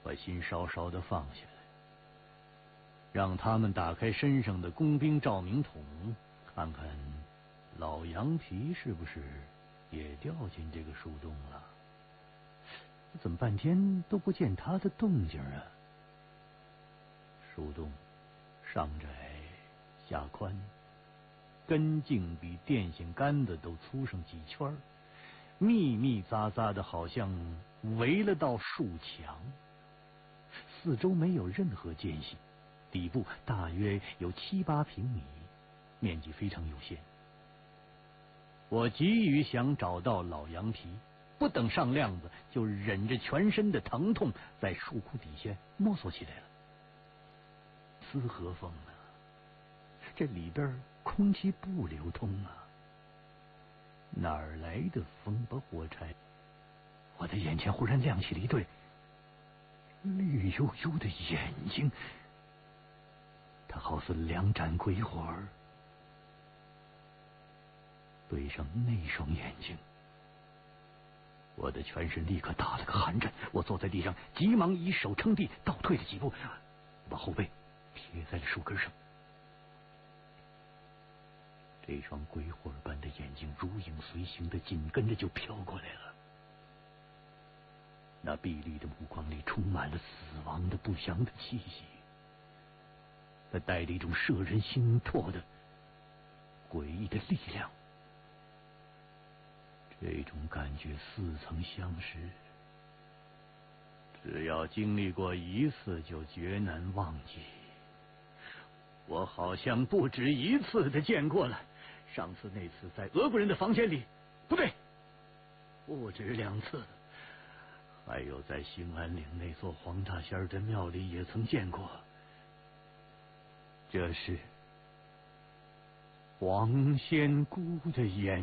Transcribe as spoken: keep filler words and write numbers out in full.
把心稍稍的放下来，让他们打开身上的工兵照明筒，看看老羊皮是不是也掉进这个树洞了。怎么半天都不见他的动静啊？树洞上窄下宽，根茎比电线杆子都粗上几圈，密密匝匝的，好像围了道树墙，四周没有任何间隙，底部大约有七八平米，面积非常有限。我急于想找到老羊皮，不等上亮子，就忍着全身的疼痛，在树窟底下摸索起来了。丝和风啊，这里边空气不流通啊，哪儿来的风把火柴？我的眼前忽然亮起了一对绿油油的眼睛，它好似两盏鬼火儿，对上那双眼睛，我的全身立刻打了个寒战。我坐在地上，急忙以手撑地，倒退了几步，把后背贴在了树根上。这双鬼火般的眼睛如影随形的紧跟着就飘过来了，那碧绿的目光里充满了死亡的不祥的气息，它带着一种摄人心魄的诡异的力量。这种感觉似曾相识，只要经历过一次就绝难忘记。我好像不止一次的见过了，上次那次在俄国人的房间里，不对，不止两次，还有在兴安岭那座黄大仙的庙里也曾见过。这是黄仙姑的眼